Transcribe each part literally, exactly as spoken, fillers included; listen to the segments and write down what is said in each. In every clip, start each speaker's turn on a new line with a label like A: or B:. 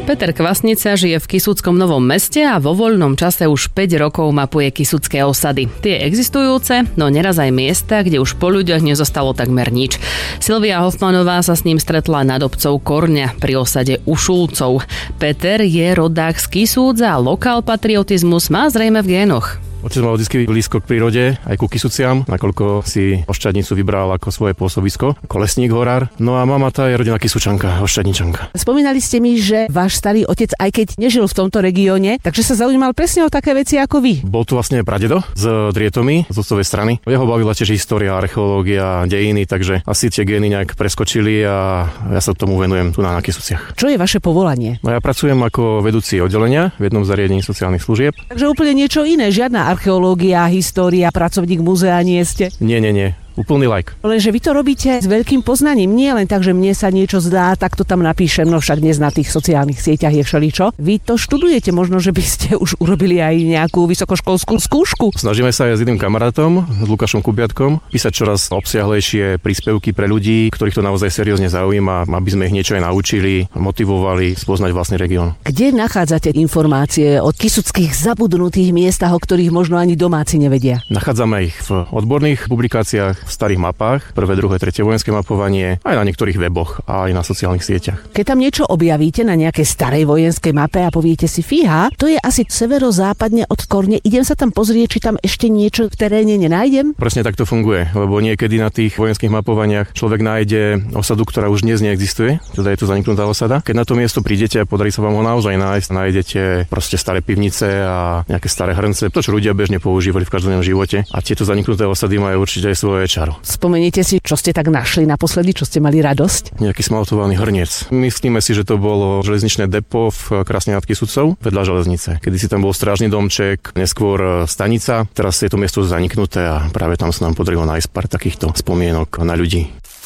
A: Peter Kvasnica žije v Kisúckom Novom Meste a vo voľnom čase už päť rokov mapuje kisúcké osady. Tie existujúce, no neraz aj miesta, kde už po ľuďoch nezostalo takmer nič. Silvia Hofmanová sa s ním stretla nad obcov Korňa pri osade Ušulcov. Peter je rodák z Kisúca a lokál patriotizmus má zrejme v génoch.
B: Otec mal vždy blízko k prírode, aj ku Kisúciam, nakoľko si Oščadnicu vybral ako svoje pôsobisko, ako lesník horár. No a mama tá je rodina Kisúčanka, Oščadničanka.
C: Spomínali ste mi, že váš starý otec, aj keď nežil v tomto regióne, takže sa zaujímal presne o také veci ako vy.
B: Bol tu vlastne pradedo z Drietomy, z otcovej strany. Jeho bavila tiež história, archeológia, dejiny, takže asi tie gény nejak preskočili a ja sa tomu venujem tu na, na Kisúciach.
C: Čo je vaše povolanie?
B: No ja pracujem ako vedúci oddelenia v jednom zariadení sociálnych služieb.
C: Takže úplne niečo iné, žiadna archeológia, história, pracovník múzea nie ste?
B: Nie, nie, nie. Úplný like.
C: Lenže vy to robíte s veľkým poznaním. Nie len tak, že mne sa niečo zdá, tak to tam napíšem, no však dnes na tých sociálnych sieťach je všeličo. Vy to študujete, možno, že by ste už urobili aj nejakú vysokoškolskú skúšku.
B: Snažíme sa aj s jedným kamarátom, s Lukášom Kubiatkom, písať čoraz obsiahlejšie príspevky pre ľudí, ktorých to naozaj seriózne zaujíma, aby sme ich niečo aj naučili, motivovali spoznať vlastný región.
C: Kde nachádzate informácie o kisúckych zabudnutých miestach, o ktorých možno ani domáci nevedia?
B: Nachádzame ich v odborných publikáciách, v starých mapách, prvé, druhé, tretie vojenské mapovanie, aj na niektorých weboch a aj na sociálnych sieťach.
C: Keď tam niečo objavíte na nejakej starej vojenskej mape a poviete si, fíha, to je asi severozápadne od Korne, idem sa tam pozrieť, či tam ešte niečo v teréne nenájdem?
B: Presne tak to funguje, lebo niekedy na tých vojenských mapovaniach človek nájde osadu, ktorá už dnes neexistuje, teda je to zaniknutá osada. Keď na to miesto prídete a podarí sa vám ho naozaj nájsť, nájdete proste staré pivnice a nejaké staré hrnce, to čo ľudia bežne používali v každodennom živote, a tieto zaniknuté osady majú určite aj svoje čaro.
C: Spomeniete si, čo ste tak našli naposledy, čo ste mali radosť?
B: Nejaký smaltovaný hrniec. Myslíme si, že to bolo železničné depo v Krásne nad Kisúcov vedľa železnice. Kedysi tam bol strážny domček, neskôr stanica. Teraz je to miesto zaniknuté a práve tam sa nám podarilo nájsť pár takýchto spomienok na ľudí.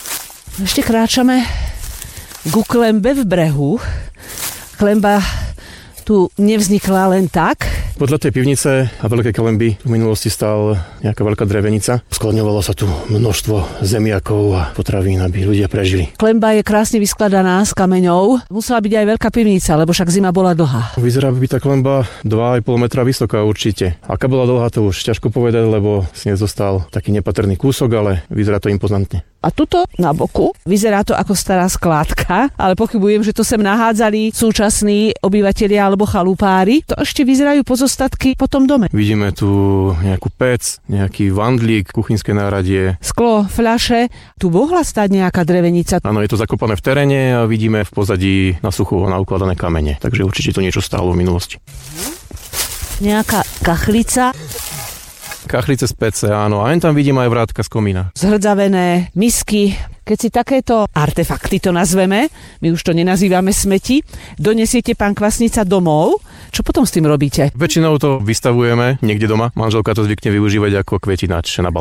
C: Ešte kráčame ku klembe v brehu. Klemba tu nevznikla len tak.
B: Podľa tej pivnice a veľkej kelemby v minulosti stál nejaká veľká drevenica. Skladňovalo sa tu množstvo zemiakov a potravín, aby ľudia prežili.
C: Klemba je krásne vyskladaná z kameňov. Musela byť aj veľká pivnica, lebo však zima bola dlhá.
B: Vyzerá by tá klemba dva a pol metra vysoká určite. Aká bola dlhá, to už ťažko povedať, lebo s nej zostal taký nepatrný kúsok, ale vyzerá to impozantne.
C: A tuto na boku vyzerá to ako stará skládka, ale pochybujem, že to sem nahádzali súčasní obyvatelia alebo chalupári. To ešte vyzerajú pozostatky po tom dome.
B: Vidíme tu nejakú pec, nejaký vandlík, kuchynské náradie.
C: Sklo, fľaše. Tu mohla stať nejaká drevenica.
B: Áno, je to zakopané v teréne a vidíme v pozadí na suchu naukladané kamene. Takže určite to niečo stálo v minulosti.
C: Nejaká kachlica.
B: Kachlice z pece, áno. A jen tam vidím aj vrátka z komína.
C: Zhrdzavené misky. Keď si takéto artefakty to nazveme, my už to nenazývame smeti, donesiete, pán Kvasnica, domov, čo potom s tým robíte?
B: Väčšinou to vystavujeme niekde doma. Manželka to zvykne využívať ako kvetinač na balkóne.